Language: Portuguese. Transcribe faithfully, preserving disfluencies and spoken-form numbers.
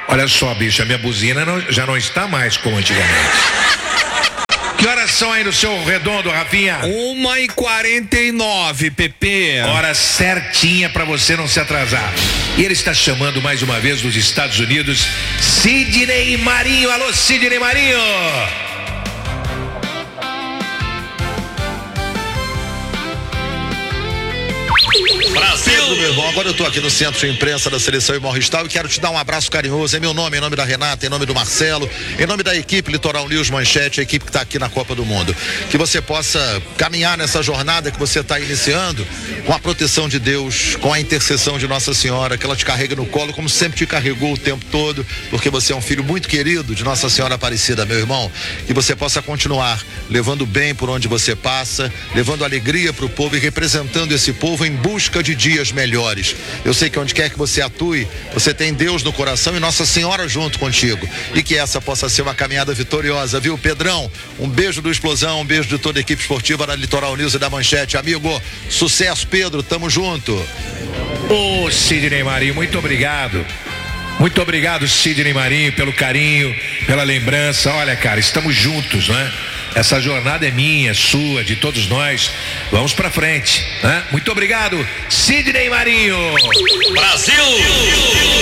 Olha só, bicho, a minha buzina não, já não está mais como antigamente. Que horas são aí no seu redondo, Rafinha? uma e quarenta e nove, Pepe. Hora certinha pra você não se atrasar. E ele está chamando mais uma vez dos Estados Unidos, Sidney Marinho. Alô, Sidney Marinho. Brasil, meu irmão, agora eu tô aqui no centro de imprensa da Seleção Imorristal e quero te dar um abraço carinhoso, é meu nome, em nome da Renata, em nome do Marcelo, em nome da equipe Litoral News Manchete, a equipe que tá aqui na Copa do Mundo, que você possa caminhar nessa jornada que você tá iniciando com a proteção de Deus, com a intercessão de Nossa Senhora, que ela te carrega no colo como sempre te carregou o tempo todo, porque você é um filho muito querido de Nossa Senhora Aparecida, meu irmão, que você possa continuar levando bem por onde você passa, levando alegria pro povo e representando esse povo em busca de dias melhores. Eu sei que onde quer que você atue, você tem Deus no coração e Nossa Senhora junto contigo. E que essa possa ser uma caminhada vitoriosa, viu, Pedrão? Um beijo do Explosão, um beijo de toda a equipe esportiva da Litoral News e da Manchete. Amigo, sucesso, Pedro, tamo junto. Ô, Sidney Marinho, muito obrigado. Muito obrigado, Sidney Marinho, pelo carinho, pela lembrança. Olha, cara, estamos juntos, né? Essa jornada é minha, sua, de todos nós. Vamos pra frente, né? Muito obrigado, Sidney Marinho. Brasil!